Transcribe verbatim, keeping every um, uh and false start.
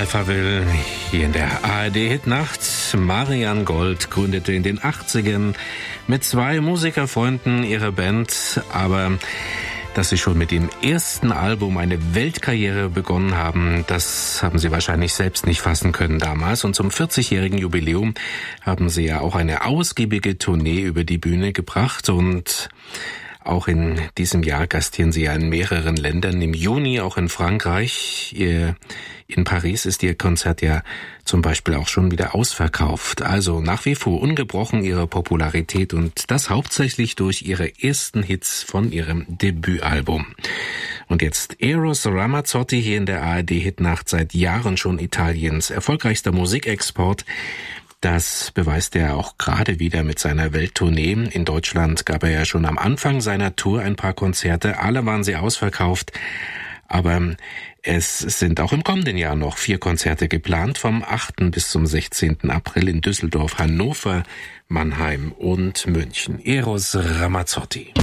Alphaville hier in der A R D-Hitnacht. Marianne Gold gründete in den achtzigern mit zwei Musikerfreunden ihre Band, aber dass sie schon mit dem ersten Album eine Weltkarriere begonnen haben, das haben sie wahrscheinlich selbst nicht fassen können damals. Und zum vierzigjährigen Jubiläum haben sie ja auch eine ausgiebige Tournee über die Bühne gebracht und auch in diesem Jahr gastieren sie ja in mehreren Ländern. Im Juni auch in Frankreich. Ihr, in Paris ist ihr Konzert ja zum Beispiel auch schon wieder ausverkauft. Also nach wie vor ungebrochen ihre Popularität und das hauptsächlich durch ihre ersten Hits von ihrem Debütalbum. Und jetzt Eros Ramazzotti hier in der A R D-Hitnacht, seit Jahren schon Italiens erfolgreichster Musikexport. Das beweist er auch gerade wieder mit seiner Welttournee. In Deutschland gab er ja schon am Anfang seiner Tour ein paar Konzerte. Alle waren sie ausverkauft. Aber es sind auch im kommenden Jahr noch vier Konzerte geplant, vom achten bis zum sechzehnten April in Düsseldorf, Hannover, Mannheim und München. Eros Ramazzotti.